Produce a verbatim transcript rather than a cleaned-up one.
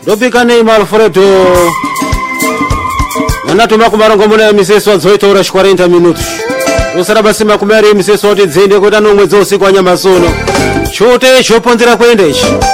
ndopika Neymar Alfredo anatuma kumarongomuna ya miseso adzoita ora quarenta minutos usara basi makumi ari miseso ati dzende kuti anomwedza usiku wa nyamasono chote choponzera kuendechi